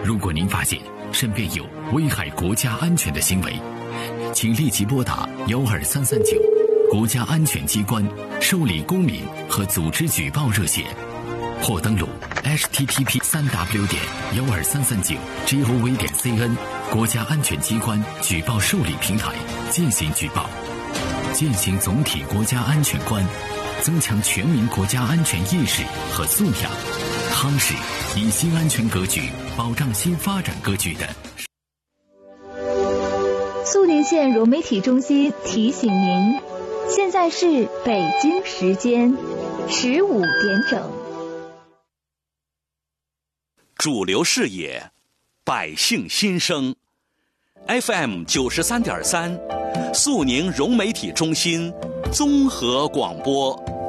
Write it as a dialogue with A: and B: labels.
A: 如果您发现身边有危害国家安全的行为，请立即拨打12339国家安全机关受理公民和组织举报热线，或登录 http://12339gov.cn 国家安全机关举报受理平台进行举报，践行总体国家安全观，增强全民国家安全意识和素养，夯实以新安全格局保障新发展格局的。
B: 肃宁县融媒体中心提醒您，现在是北京时间15点整。
C: 主流视野，百姓心声 ，FM 93.3，肃宁融媒体中心综合广播。